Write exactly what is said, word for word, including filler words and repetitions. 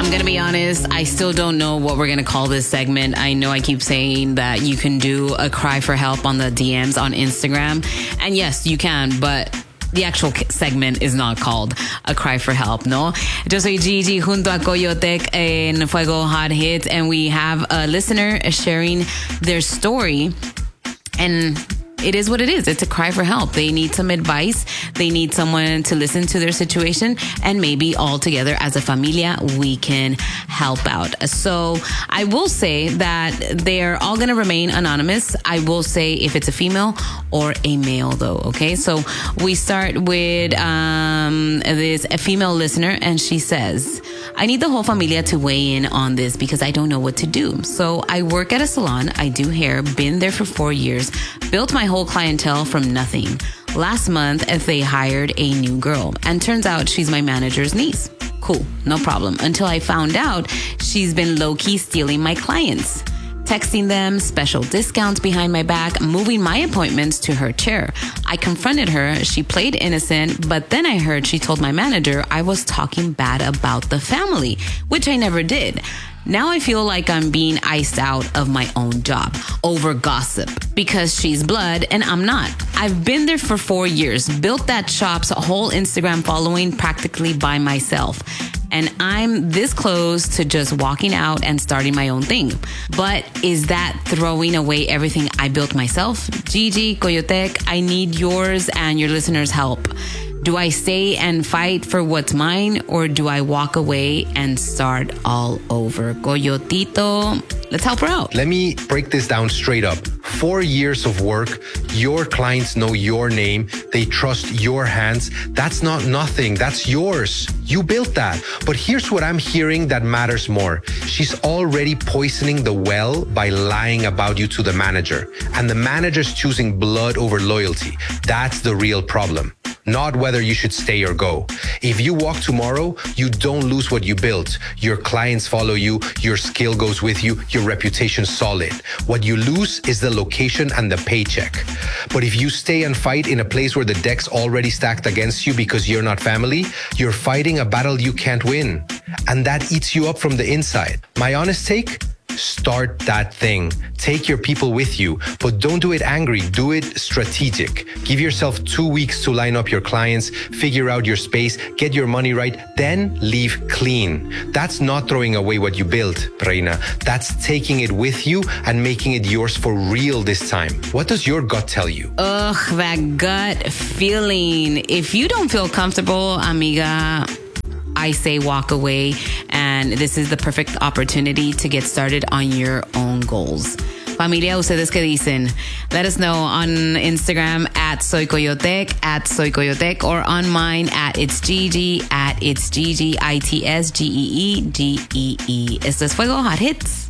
I'm going to be honest. I still don't know what we're going to call this segment. I know I keep saying that you can do a cry for help on the D Ms on Instagram. And yes, you can, but the actual segment is not called A Cry for Help, ¿no? Yo soy Gigi junto a Coyotec en Fuego Hot Hits, and we have a listener sharing their story. And it is what it is. It's a cry for help. They need some advice. They need someone to listen to their situation, and maybe all together as a familia, we can help out. So I will say that they're all going to remain anonymous. I will say if it's a female or a male though. Okay. So we start with, um, this a female listener, and she says, I need the whole familia to weigh in on this because I don't know what to do. So I work at a salon. I do hair, been there for four years, built my whole clientele from nothing. Last month, they hired a new girl, and turns out she's my manager's niece. Cool, no problem. Until I found out she's been low-key stealing my clients, texting them special discounts behind my back, moving my appointments to her chair. I confronted her. She played innocent, but then I heard she told my manager I was talking bad about the family, which I never did. Now I feel like I'm being iced out of my own job over gossip because she's blood and I'm not. I've been there for four years, built that shop's whole Instagram following practically by myself. And I'm this close to just walking out and starting my own thing. But is that throwing away everything I built myself? Gigi, Coyotec, I need yours and your listeners' help. Do I stay and fight for what's mine, or do I walk away and start all over? Coyotito, let's help her out. Let me break this down straight up. Four years of work, your clients know your name, they trust your hands. That's not nothing, that's yours. You built that. But here's what I'm hearing that matters more. She's already poisoning the well by lying about you to the manager. And the manager's choosing blood over loyalty. That's the real problem. Not whether you should stay or go. If you walk tomorrow, you don't lose what you built. Your clients follow you, your skill goes with you, your reputation's solid. What you lose is the location and the paycheck. But if you stay and fight in a place where the deck's already stacked against you because you're not family, you're fighting a battle you can't win. And that eats you up from the inside. My honest take? Start that thing. Take your people with you, but don't do it angry. Do it strategic. Give yourself two weeks to line up your clients, figure out your space, get your money right, then leave clean. That's not throwing away what you built, Reina. That's taking it with you and making it yours for real this time. What does your gut tell you? Ugh, that gut feeling. If you don't feel comfortable, amiga, I say walk away, and this is the perfect opportunity to get started on your own goals. Familia, ustedes que dicen? Let us know on Instagram at Soy Coyotec, at Soy Coyotec, or on mine at It's Gigi, at It's Gigi, I T S G E E G E E. Esto es Fuego Hot Hits.